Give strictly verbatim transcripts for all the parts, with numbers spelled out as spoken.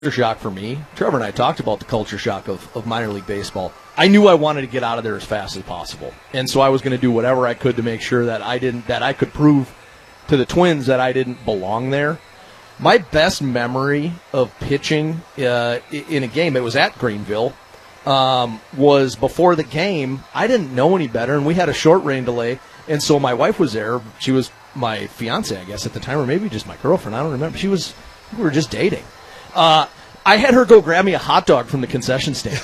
shock for me. Trevor and I talked about the culture shock of, of minor league baseball. I knew I wanted to get out of there as fast as possible, and so I was going to do whatever I could to make sure that I didn't that I could prove to the Twins that I didn't belong there. My best memory of pitching uh, in a game, it was at Greenville, um, was before the game. I didn't know any better, and we had a short rain delay, and so my wife was there. She was my fiance, I guess, at the time, or maybe just my girlfriend. I don't remember. She was. We were just dating. Uh, I had her go grab me a hot dog from the concession stand.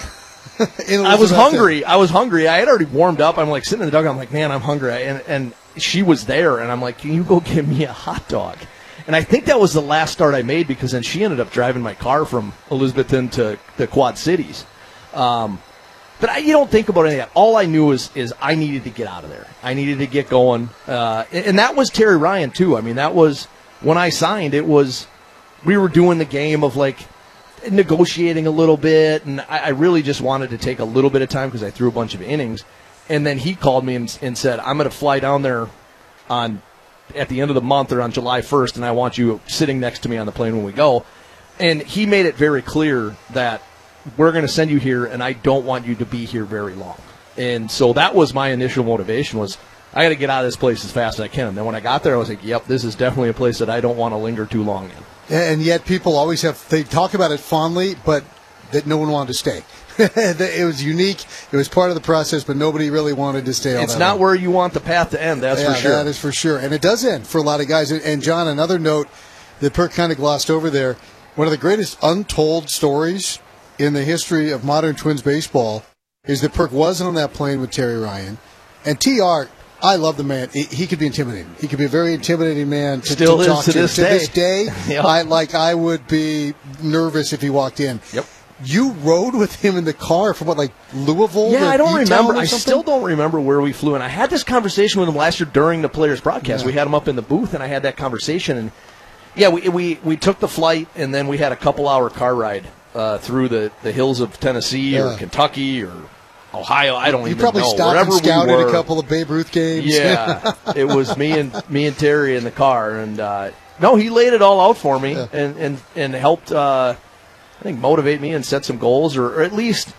I was hungry. I was hungry. I had already warmed up. I'm like sitting in the dugout. I'm like, man, I'm hungry. And, and she was there, and I'm like, can you go get me a hot dog? And I think that was the last start I made because then she ended up driving my car from Elizabethton to the Quad Cities. Um, but I, you don't think about any of that. All I knew is, is I needed to get out of there. I needed to get going. Uh, and, and that was Terry Ryan, too. I mean, that was when I signed, it was we were doing the game of like negotiating a little bit, and I, I really just wanted to take a little bit of time because I threw a bunch of innings. And then he called me and, and said, I'm going to fly down there on at the end of the month or on July first, and I want you sitting next to me on the plane when we go. And he made it very clear that we're going to send you here, and I don't want you to be here very long. And so that was my initial motivation was, I got to get out of this place as fast as I can. And then when I got there, I was like, yep, this is definitely a place that I don't want to linger too long in. And yet people always have, they talk about it fondly, but that no one wanted to stay. It was unique. It was part of the process, but nobody really wanted to stay. All it's that not long. Where you want the path to end, that's yeah, for sure. That is for sure. And it does end for a lot of guys. And, John, another note that Perk kind of glossed over there, one of the greatest untold stories in the history of modern Twins baseball is that Perk was on that plane with Terry Ryan. And T R, I love the man. He, he could be intimidating. He could be a very intimidating man to, Still to is talk to to. this to day. this day, Yep. I like. I would be nervous if he walked in. Yep. You rode with him in the car from what, like Louisville? Yeah, to I don't E-Town remember. or I something? still don't remember where we flew. And I had this conversation with him last year during the Players broadcast. Yeah. We had him up in the booth, and I had that conversation. And yeah, we we, we took the flight, and then we had a couple-hour car ride uh, through the, the hills of Tennessee Yeah. or Kentucky or Ohio. I don't You even probably know. stopped Wherever and scouted we were, a couple of Babe Ruth games. Yeah, it was me and me and Terry in the car, and uh, no, he laid it all out for me Yeah. and and and helped. Uh, I think motivate me and set some goals, or, or at least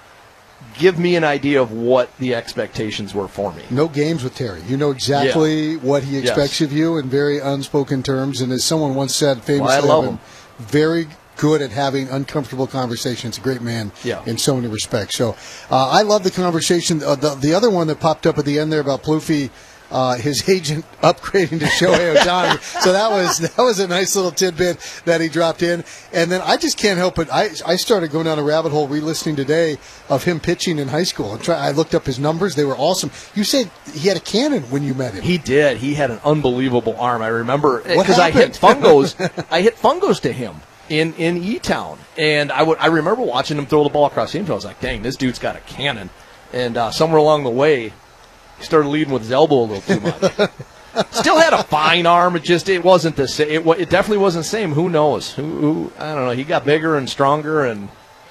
give me an idea of what the expectations were for me. No games with Terry. You know exactly Yeah. what he expects Yes. of you in very unspoken terms. And as someone once said famously, Well, I love of him. very good at having uncomfortable conversations. A great man Yeah. in so many respects. So uh, I love the conversation. Uh, the, the other one that popped up at the end there about Plouffe, uh, his agent upgrading to Shohei Ohtani. So that was that was a nice little tidbit that he dropped in. And then I just can't help it. I I started going down a rabbit hole re-listening today of him pitching in high school. And try, I looked up his numbers. They were awesome. You said he had a cannon when you met him. He did. He had an unbelievable arm. I remember What because I hit happened? fungos. I hit fungos to him in in E-Town, and I would I remember watching him throw the ball across the infield. I was like, dang, this dude's got a cannon. And uh, somewhere along the way, he started leading with his elbow a little too much. Still had a fine arm. It just it wasn't the same. It, wa- it definitely wasn't the same. Who knows? Who, who I don't know. He got bigger and stronger, and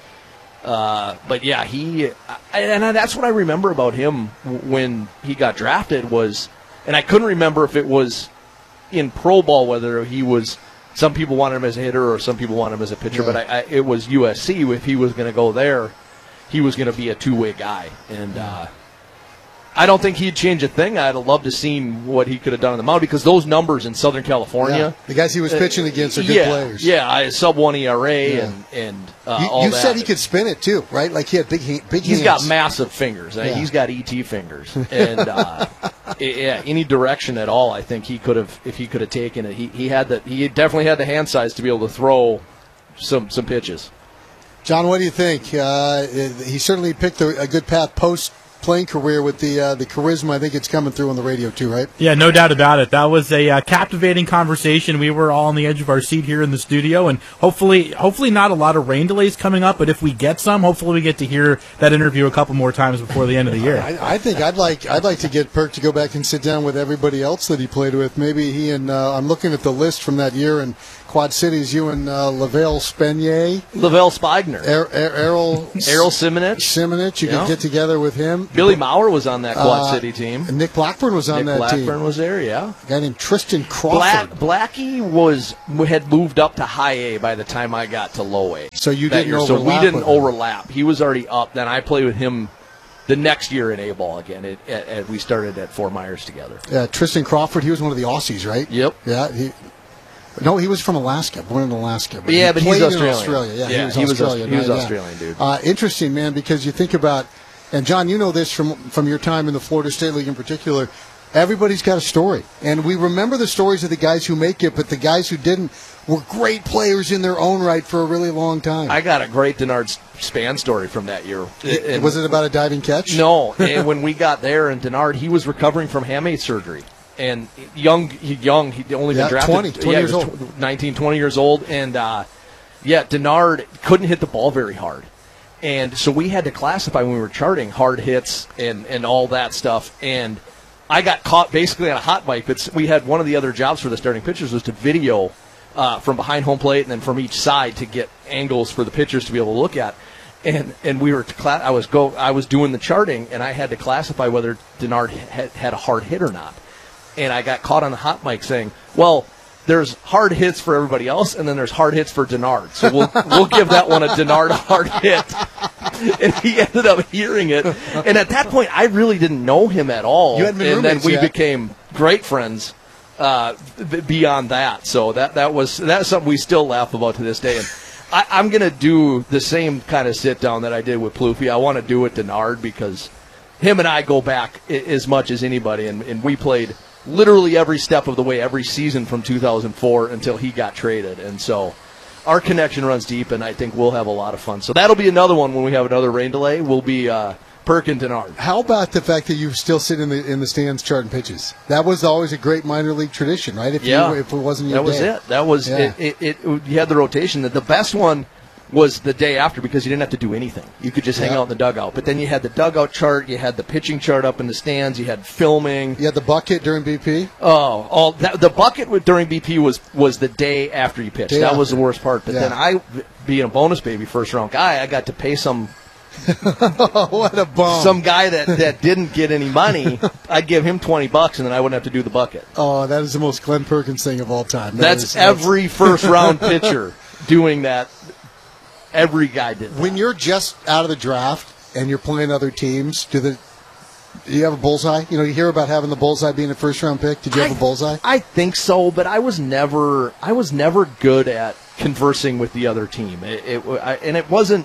uh, but yeah, he I, and that's what I remember about him when he got drafted was, and I couldn't remember if it was in pro ball whether he was. Some people wanted him as a hitter, or some people wanted him as a pitcher. Yeah. But I, I, it was U S C. If he was going to go there, he was going to be a two-way guy, and. Uh, I don't think he'd change a thing. I'd have loved to seen what he could have done on the mound because those numbers in Southern California, Yeah. The guys he was pitching against are good yeah, players. Yeah, I- sub one E R A Yeah. and and uh, You, all you that. said he could spin it too, right? Like he had big, ha- big He's hands. got massive fingers. Uh, Yeah. He's got E T fingers, and uh, yeah, any direction at all, I think he could have if he could have taken it. He he had the he definitely had the hand size to be able to throw some some pitches. John, what do you think? Uh, he certainly picked a, a good path post playing career with the uh, the charisma. I think it's coming through on the radio too, right? Yeah, no doubt about it. That was a uh, captivating conversation. We were all on the edge of our seat here in the studio, and hopefully, hopefully not a lot of rain delays coming up. But if we get some, hopefully we get to hear that interview a couple more times before the end of the year. I, I think I'd like I'd like to get Perk to go back and sit down with everybody else that he played with. Maybe he and uh, I'm looking at the list from that year, and Quad Cities, you and uh, Lavelle Spenier. Lavelle Spigner. Er, er, Errol Errol Simonich. Simonich, you Yeah. could get together with him. Billy Maurer was on that Quad Uh, City team. Nick Blackburn was on Nick that Blackburn team. was there, yeah. A guy named Tristan Crawford. Black, Blackie was had moved up to high A by the time I got to low A. So you that didn't year. overlap So we didn't with him. overlap. He was already up. Then I played with him the next year in A ball again. It, it, it, we started at Fort Myers together. Yeah, Tristan Crawford, he was one of the Aussies, right? Yep. Yeah, he. No, he was from Alaska, born in Alaska. But Yeah, he but he's played in Australian. Australia. Yeah, Yeah, he was he was Australian. Aus- he was right, yeah. Australian, dude. Uh, interesting, man, because you think about, and John, you know this from from your time in the Florida State League in particular. Everybody's got a story, and we remember the stories of the guys who make it, but the guys who didn't were great players in their own right for a really long time. I got a great Denard Span story from that year. And- was it about a diving catch? No, and when we got there, and Denard, he was recovering from hamate surgery. And young, he young, he'd only Yeah, been drafted. twenty, twenty yeah, years he was old. tw- nineteen, twenty years old. And, uh, yeah, Denard couldn't hit the ball very hard. And so we had to classify when we were charting hard hits and, and all that stuff. And I got caught basically on a hot mic. It's, we had one of the other jobs for the starting pitchers was to video uh, from behind home plate and then from each side to get angles for the pitchers to be able to look at. And and we were to cla- I was go I was doing the charting, and I had to classify whether Denard had, had a hard hit or not. And I got caught on the hot mic saying, "Well, there's hard hits for everybody else, and then there's hard hits for Denard. So we'll we'll give that one a Denard hard hit." And he ended up hearing it. And at that point, I really didn't know him at all. You hadn't been and then roommates we yet. became great friends uh, b- beyond that. So that that was that's something we still laugh about to this day. And I, I'm going to do the same kind of sit down that I did with Plouffe. I want to do with Denard because him and I go back I- as much as anybody, and, and we played literally every step of the way, every season from two thousand four until he got traded. And so our connection runs deep, and I think we'll have a lot of fun. So that'll be another one when we have another rain delay. We'll be uh, Perk and Denard. How about the fact that you still sit in the in the stands charting pitches? That was always a great minor league tradition, right? If Yeah, you, if it wasn't your that was day. it. That was Yeah. it, it, it. You had the rotation. The, the best one was the day after because you didn't have to do anything. You could just hang Yeah. out in the dugout. But then you had the dugout chart. You had the pitching chart up in the stands. You had filming. You had the bucket during B P. Oh, all that, the bucket with, during B P was was the day after you pitched. Day that was after. the worst part. But Yeah. then I, being a bonus baby first round guy, I got to pay some Oh, what a bum! some guy that, that didn't get any money. I'd give him twenty bucks, and then I wouldn't have to do the bucket. Oh, that is the most Glenn Perkins thing of all time. That That's is- every first round pitcher doing that. Every guy did that. When you're just out of the draft and you're playing other teams, do the do you have a bullseye? You know, you hear about having the bullseye being a first round pick. Did you have I- a bullseye? I think so, but I was never I was never good at conversing with the other team. It, it I, and it wasn't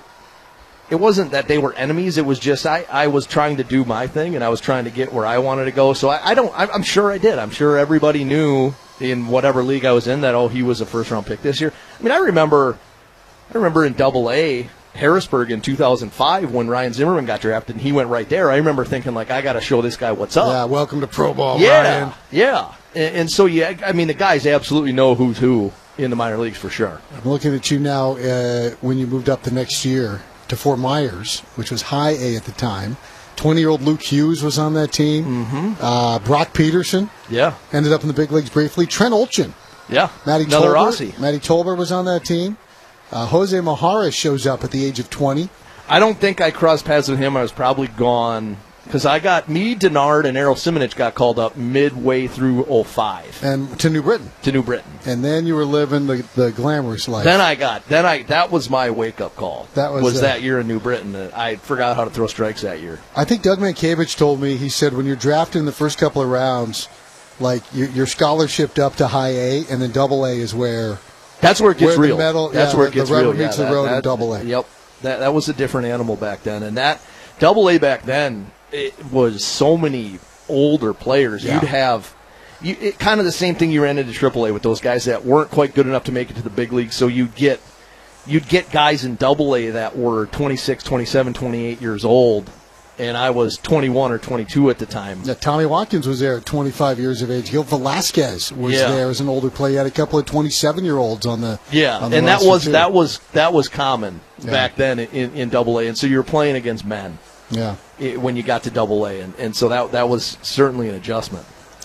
it wasn't that they were enemies. It was just I, I was trying to do my thing, and I was trying to get where I wanted to go. So I, I don't. I, I'm sure I did. I'm sure everybody knew in whatever league I was in that oh he was a first round pick this year. I mean I remember I remember in Double A. Harrisburg in two thousand five when Ryan Zimmerman got drafted and he went right there. I remember thinking like I got to show this guy what's up. Yeah, welcome to pro ball, Yeah, Ryan. yeah, and, and so yeah, I mean the guys absolutely know who's who in the minor leagues for sure. I'm looking at you now uh, when you moved up the next year to Fort Myers, which was high A at the time. twenty-year-old Luke Hughes was on that team. Mm-hmm. Uh, Brock Peterson Yeah, ended up in the big leagues briefly. Trent Olchin, yeah, Matty another Tolbert, Aussie. Matty Tolbert was on that team. Uh, Jose Mohara shows up at the age of twenty. I don't think I crossed paths with him. I was probably gone because I got me, Denard, and Errol Simonich got called up midway through oh five And to New Britain. to New Britain. And then you were living the, the glamorous life. Then I got then I that was my wake up call. That was, uh, that year in New Britain. I forgot how to throw strikes that year. I think Doug Mankiewicz told me, he said, when you're drafted in the first couple of rounds, like you're, you're scholarshiped up to high A, and then double A is where That's where it gets Where the real. metal- That's yeah, where the- it gets the rubber real. meets yeah, the that- road in that- double A. Yep. That that was a different animal back then, and that double A back then it was so many older players. Yeah. You'd have you, it, kind of the same thing you ran into triple A with those guys that weren't quite good enough to make it to the big league. So you'd get you'd get guys in double A that were twenty-six, twenty-seven, twenty-eight years old, and I was twenty-one or twenty-two at the time. Yeah, Tommy Watkins was there at twenty-five years of age. Gil Velasquez was Yeah. there as an older player. He had a couple of twenty-seven-year-olds on the Yeah, on the and that roster, was too. that was that was common Yeah. back then in, in double A, and so you were playing against men. Yeah. i- when you got to double A, and, and so that that was certainly an adjustment.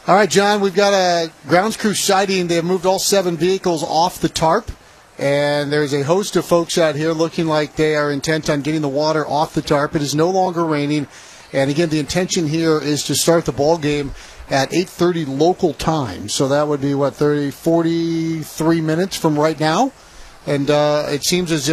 All right, John, we've got a grounds crew sighting. They have moved all seven vehicles off the tarp, and there's a host of folks out here looking like they are intent on getting the water off the tarp. It is no longer raining, and again, the intention here is to start the ball game at eight thirty local time. So that would be, what, thirty, forty-three minutes from right now? And uh, it seems as if